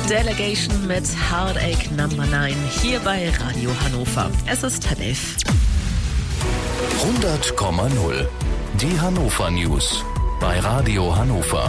Delegation mit Heartache Number 9 hier bei Radio Hannover. Es ist 10:30. 100,0. Die Hannover News bei Radio Hannover.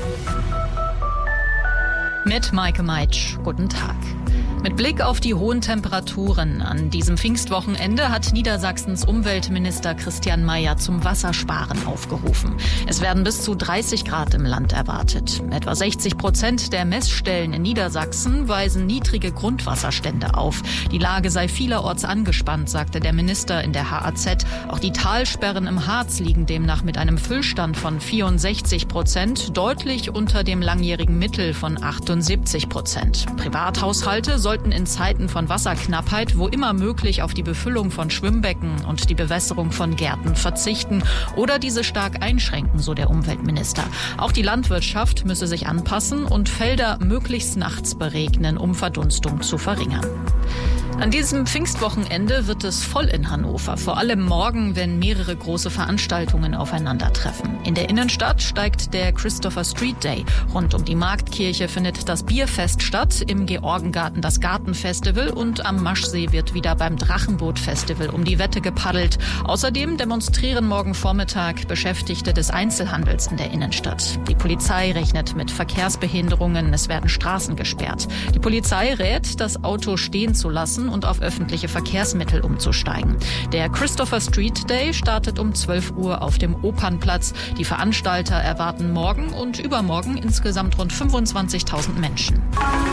Mit Maike Meitsch. Guten Tag. Mit Blick auf die hohen Temperaturen an diesem Pfingstwochenende hat Niedersachsens Umweltminister Christian Mayer zum Wassersparen aufgerufen. Es werden bis zu 30 Grad im Land erwartet. Etwa 60% der Messstellen in Niedersachsen weisen niedrige Grundwasserstände auf. Die Lage sei vielerorts angespannt, sagte der Minister in der HAZ. Auch die Talsperren im Harz liegen demnach mit einem Füllstand von 64%, deutlich unter dem langjährigen Mittel von 78%. Privathaushalte sollten in Zeiten von Wasserknappheit wo immer möglich auf die Befüllung von Schwimmbecken und die Bewässerung von Gärten verzichten oder diese stark einschränken, so der Umweltminister. Auch die Landwirtschaft müsse sich anpassen und Felder möglichst nachts beregnen, um Verdunstung zu verringern. An diesem Pfingstwochenende wird es voll in Hannover, vor allem morgen, wenn mehrere große Veranstaltungen aufeinandertreffen. In der Innenstadt steigt der Christopher Street Day. Rund um die Marktkirche findet das Bierfest statt, im Georgengarten das Gartenfestival und am Maschsee wird wieder beim Drachenboot-Festival um die Wette gepaddelt. Außerdem demonstrieren morgen Vormittag Beschäftigte des Einzelhandels in der Innenstadt. Die Polizei rechnet mit Verkehrsbehinderungen, es werden Straßen gesperrt. Die Polizei rät, das Auto stehen zu lassen und auf öffentliche Verkehrsmittel umzusteigen. Der Christopher Street Day startet um 12 Uhr auf dem Opernplatz. Die Veranstalter erwarten morgen und übermorgen insgesamt rund 25.000 Menschen.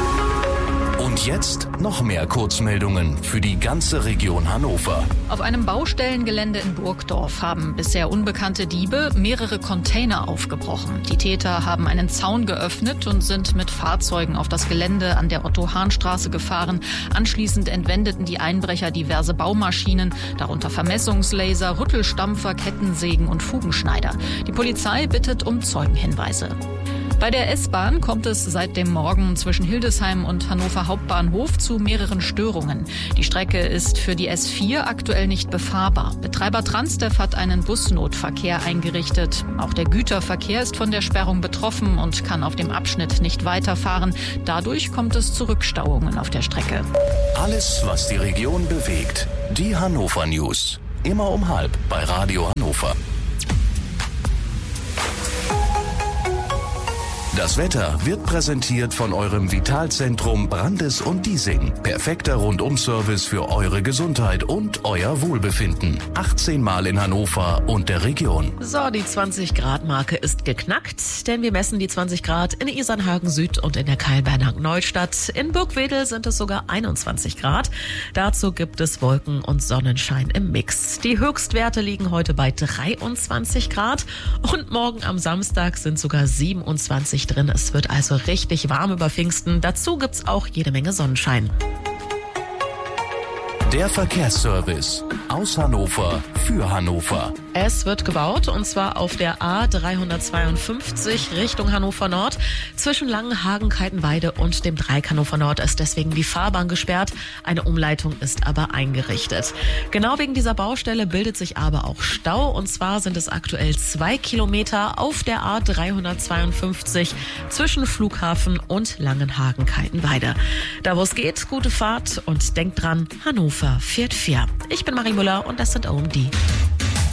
Und jetzt noch mehr Kurzmeldungen für die ganze Region Hannover. Auf einem Baustellengelände in Burgdorf haben bisher unbekannte Diebe mehrere Container aufgebrochen. Die Täter haben einen Zaun geöffnet und sind mit Fahrzeugen auf das Gelände an der Otto-Hahn-Straße gefahren. Anschließend entwendeten die Einbrecher diverse Baumaschinen, darunter Vermessungslaser, Rüttelstampfer, Kettensägen und Fugenschneider. Die Polizei bittet um Zeugenhinweise. Bei der S-Bahn kommt es seit dem Morgen zwischen Hildesheim und Hannover Hauptbahnhof zu mehreren Störungen. Die Strecke ist für die S4 aktuell nicht befahrbar. Betreiber Transdev hat einen Busnotverkehr eingerichtet. Auch der Güterverkehr ist von der Sperrung betroffen und kann auf dem Abschnitt nicht weiterfahren. Dadurch kommt es zu Rückstauungen auf der Strecke. Alles, was die Region bewegt. Die Hannover News. Immer um 12:30 bei Radio Hannover. Das Wetter wird präsentiert von eurem Vitalzentrum Brandes und Diesing. Perfekter Rundum-Service für eure Gesundheit und euer Wohlbefinden. 18 Mal in Hannover und der Region. So, die 20-Grad-Marke ist geknackt, denn wir messen die 20 Grad in Isernhagen Süd und in der Keilbernhag-Neustadt. In Burgwedel sind es sogar 21 Grad. Dazu gibt es Wolken und Sonnenschein im Mix. Die Höchstwerte liegen heute bei 23 Grad und morgen am Samstag sind sogar 27 drin. Es wird also richtig warm über Pfingsten. Dazu gibt's auch jede Menge Sonnenschein. Der Verkehrsservice aus Hannover für Hannover. Es wird gebaut und zwar auf der A352 Richtung Hannover Nord. Zwischen Langenhagen, Keitenweide und dem Dreieck Hannover Nord ist deswegen die Fahrbahn gesperrt. Eine Umleitung ist aber eingerichtet. Genau wegen dieser Baustelle bildet sich aber auch Stau. Und zwar sind es aktuell 2 Kilometer auf der A352 zwischen Flughafen und Langenhagen, Keitenweide. Da wo es geht, gute Fahrt und denkt dran, Hannover fährt fair. Ich bin Marie Müller und das sind OMD.